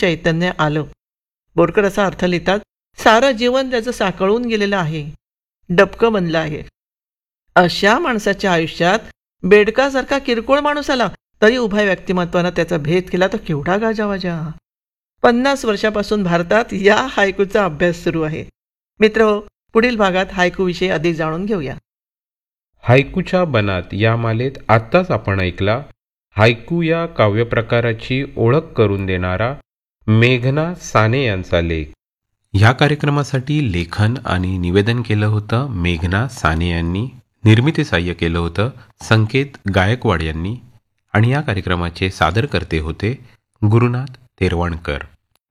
चैतन्य आलं. बोरकर असा अर्थ लिहितात, सारं जीवन त्याचं साकळून गेलेलं आहे, डबकं बनलं आहे. अशा माणसाच्या आयुष्यात बेडकासारखा किरकोळ माणूस आला तरी उभय व्यक्तिमत्वानं त्याचा भेद केला तर केवढा गाजावाजा. 50 वर्षापासून भारतात या हायकूचा अभ्यास सुरू आहे. मित्र, पुढील भागात हायकूविषयी अधिक जाणून घेऊया. हायकूच्या बनात या मालेत आत्ताच आपण ऐकला हायकू या काव्यप्रकाराची ओळख करून देणारा मेघना साने यांचा लेख. ह्या कार्यक्रमासाठी लेखन आणि निवेदन केलं होतं मेघना साने यांनी. निर्मिती साह्य केलं होतं संकेत गायकवाड यांनी. आणि या कार्यक्रमाचे सादरकर्ते होते गुरुनाथ तेरवणकर.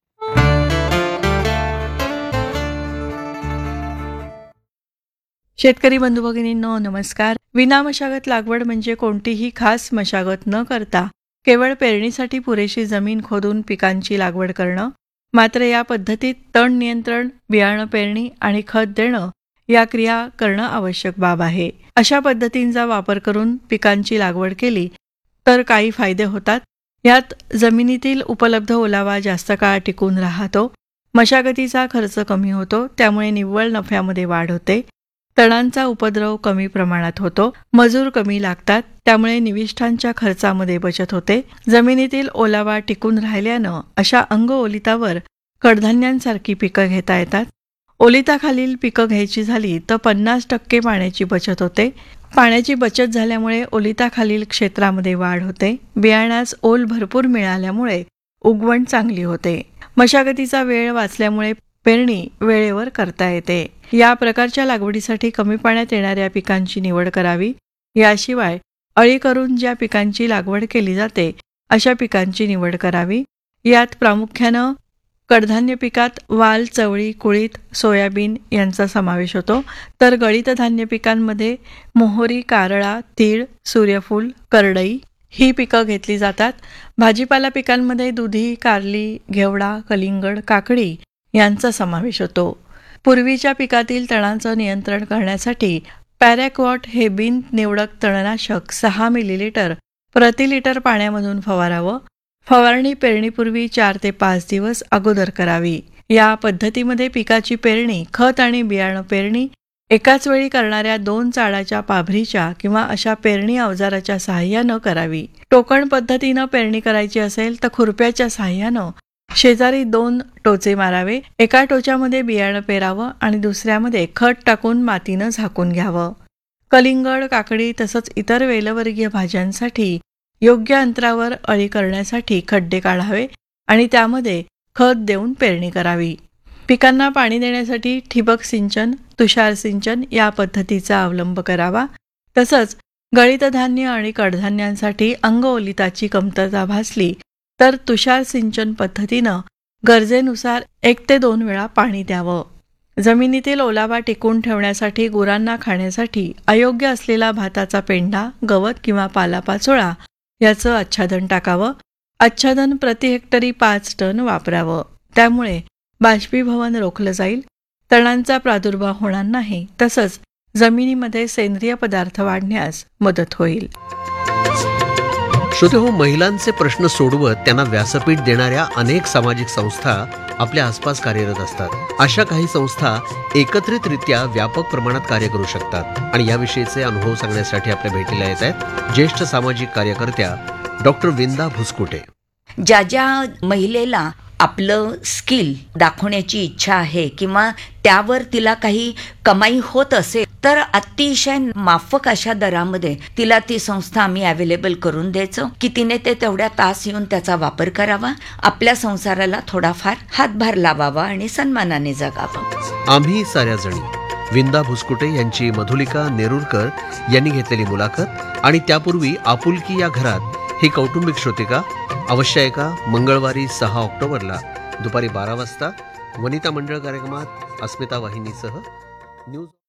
शेतकरी बंधू भगिनींनो, नमस्कार. विनामशागत लागवड म्हणजे कोणतीही खास मशागत न करता केवळ पेरणीसाठी पुरेशी जमीन खोदून पिकांची लागवड करणं. मात्र या पद्धतीत तण नियंत्रण, बियाणं पेरणी आणि खत देणं या क्रिया करणं आवश्यक बाब आहे. अशा पद्धतींचा वापर करून पिकांची लागवड केली तर काही फायदे होतात. यात जमिनीतील उपलब्ध ओलावा जास्त काळ टिकून राहतो, मशागतीचा खर्च कमी होतो, त्यामुळे निव्वळ नफ्यामध्ये वाढ होते, तणांचा उपद्रव कमी प्रमाणात होतो, मजूर कमी लागतात, त्यामुळे निविष्ठांच्या खर्चामध्ये बचत होते. जमिनीतील ओलावा टिकून राहिल्यानं अशा अंग ओलितावर कडधान्यांसारखी पिकं घेता येतात. ओलिताखालील पिकं घ्यायची झाली तर 50% पाण्याची बचत होते. पाण्याची बचत झाल्यामुळे ओलिताखालील क्षेत्रामध्ये वाढ होते. बियाण्यास ओल भरपूर मिळाल्यामुळे उगवण चांगली होते. मशागतीचा वेळ वाचल्यामुळे पेरणी वेळेवर करता येते. या प्रकारच्या लागवडीसाठी कमी पाण्यात येणाऱ्या पिकांची निवड करावी. याशिवाय अळी करून ज्या पिकांची लागवड केली जाते अशा पिकांची निवड करावी. यात प्रामुख्यानं कडधान्य पिकात वाल, चवळी, कुळीथ, सोयाबीन यांचा समावेश होतो. तर गळीत धान्य पिकांमध्ये मोहरी, कारळा, तीळ, सूर्यफूल, करडई ही पिकं घेतली जातात. भाजीपाला पिकांमध्ये दुधी, कारली, घेवडा, कलिंगड, काकडी यांचा समावेश होतो. पूर्वीच्या पिकातील तणांचं नियंत्रण करण्यासाठी पॅरॅक्वॉट हे बिन निवडक तणनाशक 6 मिलीलिटर प्रति लिटर पाण्यामधून फवारावं. फवारणी पेरणीपूर्वी 4 ते 5 दिवस अगोदर करावी. या पद्धतीमध्ये पिकाची पेरणी, खत आणि बियाणं पेरणी एकाच वेळी करणाऱ्या 2 चाळाच्या पाभरीच्या किंवा अशा पेरणी अवजाराच्या सहाय्यानं करावी. टोकण पद्धतीनं पेरणी करायची असेल तर खुरप्याच्या सहाय्यानं शेजारी 2 टोचे मारावे. एका टोच्यामध्ये बियाणं पेरावं आणि दुसऱ्यामध्ये खत टाकून मातीनं झाकून घ्यावं. कलिंगड, काकडी तसंच इतर वेलवर्गीय भाज्यांसाठी योग्य अंतरावर अळी करण्यासाठी खड्डे काढावे आणि त्यामध्ये खत देऊन पेरणी करावी. पिकांना पाणी देण्यासाठी ठिबक सिंचन, तुषार सिंचन या पद्धतीचा अवलंब करावा. तसंच गळीत धान्य आणि कडधान्यांसाठी अंग ओलिताची कमतरता भासली तर तुषार सिंचन पद्धतीनं गरजेनुसार 1 ते 2 वेळा पाणी द्यावं. जमिनीतील ओलावा टिकून ठेवण्यासाठी गुरांना खाण्यासाठी अयोग्य असलेला भाताचा पेंढा, गवत किंवा पालापाचोळा याचं आच्छादन टाकावं. आच्छादन प्रति हेक्टरी 5 टन वापरावं. त्यामुळे बाष्पीभवन रोखलं जाईल, तणांचा प्रादुर्भाव होणार नाही, तसंच जमिनीमध्ये सेंद्रिय पदार्थ वाढण्यास मदत होईल. श्रोतेहो, महिलांचे प्रश्न सोडवत त्यांना व्यासपीठ देणाऱ्या अनेक सामाजिक संस्था आपल्या आसपास कार्यरत असतात. अशा काही संस्था एकत्रितरित्या व्यापक प्रमाणात कार्य करू शकतात आणि याविषयीचे अनुभव सांगण्यासाठी आपल्या भेटीला येत आहेत ज्येष्ठ सामाजिक कार्यकर्त्या डॉक्टर विंदा भुसकुटे. ज्या महिलेला आपलं स्किल दाखवण्याची इच्छा आहे किंवा त्यावर तिला काही कमाई होत असेल तर अतिशय माफक अशा दरामध्ये तिला ती संस्था आम्ही अवेलेबल करून द्यायचो की तिने ते तेवढ्या तास येऊन त्याचा वापर करावा, आपल्या संसाराला थोडाफार हातभार लावावा आणि सन्मानाने जगावं. आम्ही साऱ्या जणी विंदा भुसकुटे यांची मधुलिका नेरुरकर यांनी घेतलेली मुलाखत आणि त्यापूर्वी आपुलकी या घरात ही कौटुंबिक श्रोतिका अवश्य ऐका. मंगळवारी 6 ऑक्टोबरला दुपारी 12 वाजता वनिता मंडळ कार्यक्रमात अस्मिता वाहिनीसह न्यूज